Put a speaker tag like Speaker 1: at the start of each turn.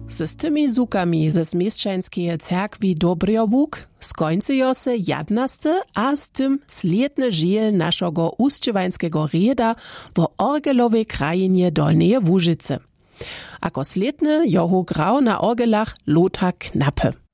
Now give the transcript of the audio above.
Speaker 1: Z tymi zukami ze Zmieszczańskeje cerkwi Dobrjobuk skończyjo se 11. a z tym sliedny žiel naszego uschćewańskiego rieda wo orgelowej krajinie Dolneje Łużyce. Ako sliedny johu grał na orgelach Lothar Knappe.